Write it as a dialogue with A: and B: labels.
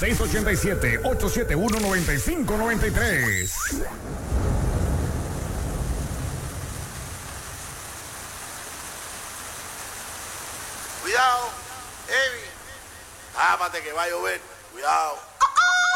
A: 687-871-9593.
B: Cuidado, Evi. Tápate que va a llover. Cuidado.